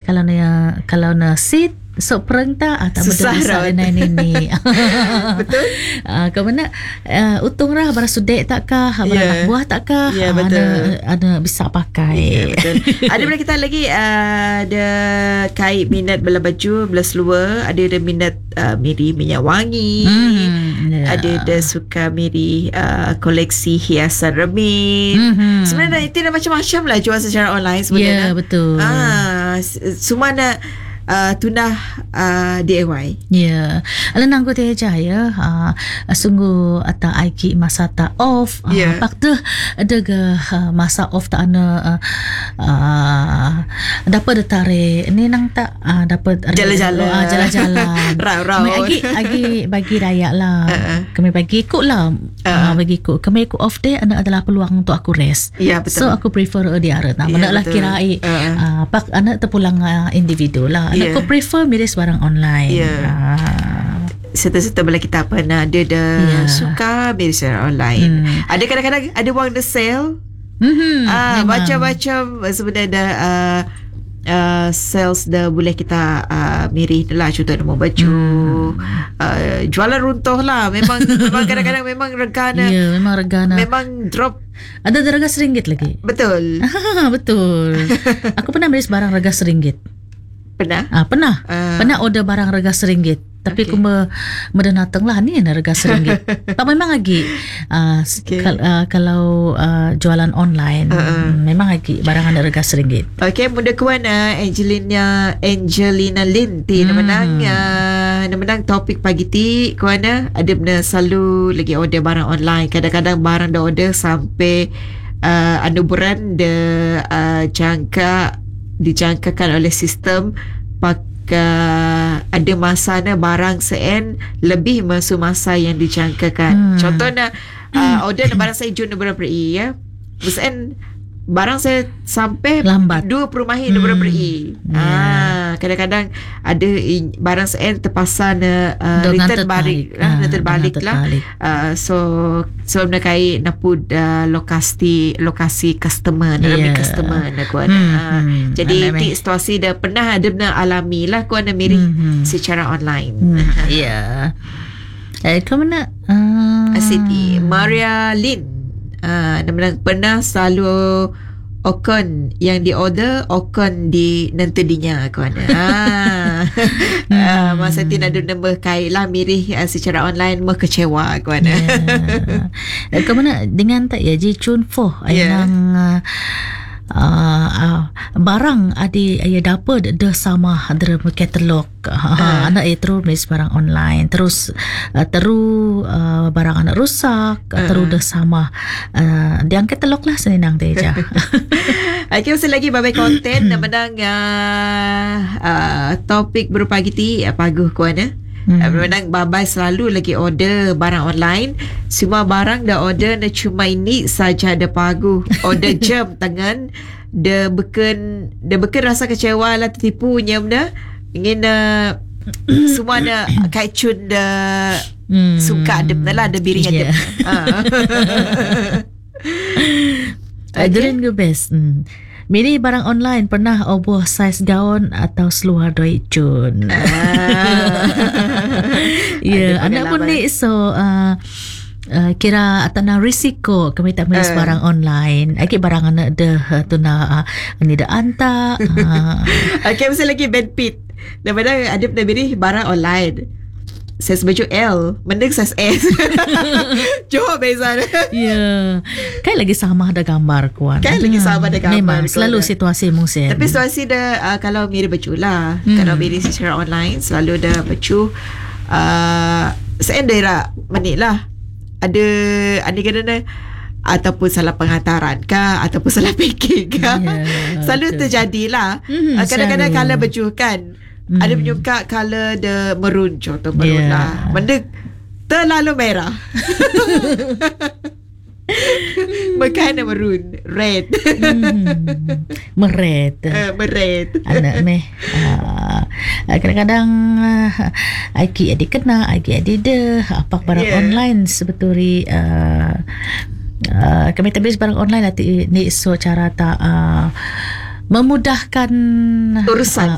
kalau na seat so perintah tak susah benda ini. Betul. Kau mana utung lah barang sudek takkah, barang anak buah takkah, betul. ada bisa pakai. Betul. Ada pada kita lagi ada kait minat bela baju, bela seluar, ada minat miri minyak wangi. Ada suka miri koleksi hiasan remin. Sebenarnya itu dah macam-macam lah jual secara online sebenarnya. Ya, betul. Semua nak tunah DIY. Ya, alam aku teja ya. Sungguh ata aiki masa ta off. Pak tu ada ke masa off tak ana dapat tarik. Ni nang tak dapat jalan-jalan. Jalan-jalan. Raut-raut. Agi bagi raya lah. Kami bagi ikut lah. Bagi ikut. Kami ikut off day adalah peluang untuk aku rest. Ya, betul. So aku prefer di arah. Mana lah kirai pak anak terpulang individu lah. Aku prefer miris barang online. Serta-serta bila kita pernah dia suka miris barang online. Ada kadang-kadang ada wang the sale. Macam-macam sebenarnya sales dah boleh kita mirih lah, contoh nama baju, jualan runtuh lah. Memang kadang-kadang memang regana. Ya, memang regana. Memang drop. Ada harga RM1 lagi. Betul. Betul. Aku pernah miris barang harga RM1. Pernah? Pernah order barang harga RM1. Tapi aku mendatang lah ni harga RM1. Tapi memang lagi kalau jualan online memang lagi barang harga RM1. Okey, muda kuan Angelina Lin ti menang topik pagi ti kuan ada benda selalu lagi order barang online. Kadang-kadang barang dah order sampai anuburan dijangkakan oleh sistem ada masanya barang sen lebih masuk masa yang dijangkakan. Contohnya order barang saya Jun beberapa ya. Sen barang saya sampai lambat 20 Mahi beberapa kadang-kadang ada barang saya terpaksa return balik lah. So sebab nak kait napud lokasi customer dalam customer nak kuat. Jadi situasi dah pernah ada benar alami lah kuat miri secara online. Ya. Kau mana Siti Maria Lin pernah selalu okon yang di order okon di nanti dinya kawan. Masa tina ada nombor kai lah mirih secara online mah kecewa kawan. Kau mana dengan tak ya ji chun fo yang barang ada dapat dah sama dalam katalog anak terus barang online terus barang anak rusak terus dah sama diangkat katalog lah senang teja. Okay, masa lagi babai konten menang topik berupa giti paguh kuan memang babai selalu lagi order barang online. Semua barang dah order dah cuma ini saja ada pagu order jam tangan dia beken rasa kecewa lah tertipunya benda ingin semua ada kaicun dah suka ada benda lah ada biring ada Adrian go best. Miri barang online pernah oboh saiz gaun atau seluar doi cun. Ya, anak pun ni so kira atana risiko kami tak menulis barang online. Aki barang anak dah tuna ni dah anta. Okay, masa lagi bed pit. Daripada ada pernah beri barang online. Saiz baju L mending saiz S. Jauh beza. Ya. Kan lagi sama ada gambar kuan. Kan lagi sama ada gambar. Memang selalu situasi mungkin. Tapi situasi dah kalau mirip baju lah. Kalau mirip secara online selalu ada baju seendera menik lah. Ada kadang ataupun salah penghantaran kah ataupun salah packing kah. Selalu terjadilah. Kadang-kadang kalau baju kan ada penyuka color the maroon contoh maroon lah. Benda terlalu merah. Makanya maroon, red. Meret. Anak meh. Kadang-kadang Aki adik kena, Aki adik dah apa barang online sebetulnya kami tabis barang online lah ni so cara tak memudahkan urusan